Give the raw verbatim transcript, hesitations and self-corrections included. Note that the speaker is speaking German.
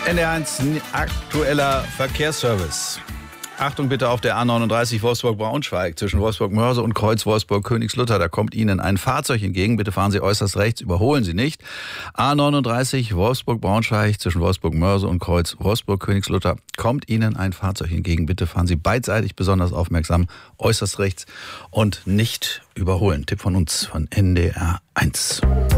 N D R eins aktueller Verkehrsservice. Achtung bitte auf der A neununddreißig Wolfsburg-Braunschweig zwischen Wolfsburg-Mörse und Kreuz Wolfsburg-Königslutter. Da kommt Ihnen ein Fahrzeug entgegen. Bitte fahren Sie äußerst rechts, überholen Sie nicht. A neununddreißig Wolfsburg-Braunschweig zwischen Wolfsburg-Mörse und Kreuz Wolfsburg-Königslutter. Kommt Ihnen ein Fahrzeug entgegen. Bitte fahren Sie beidseitig besonders aufmerksam, äußerst rechts und nicht überholen. Tipp von uns von N D R eins.